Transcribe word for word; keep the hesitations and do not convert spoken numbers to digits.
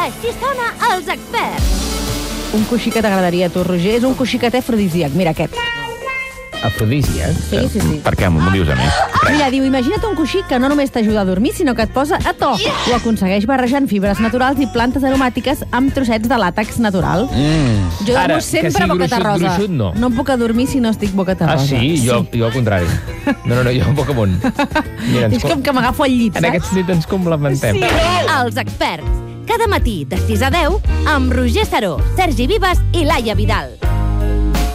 Així sona Els Experts. Un coixí que t'agradaria a tu, Roger, és un coixí que té afrodisíac. Mira aquest. Afrodisíac? Sí, sí, sí. Per què? M'ho dius a mi? Mira, diu, imagina't un coixí que no només t'ajuda a dormir, sinó que et posa a to. Ho aconsegueix barrejant fibres naturals i plantes aromàtiques amb trossets de làtex natural. Mm. Jo dormo Ara, que sempre sigui boqueta gruixut, rosa. gruixut, no. No em puc adormir si no estic boqueta Ah, rosa. sí? Jo, jo al contrari. No, no, no, jo un poc amunt. Mira, És com que m'agafo al llit, en saps? aquest sentit ens complementem. Els Experts. Cada matí de sis a deu amb Roger Saró, Sergi Vives i Laia Vidal.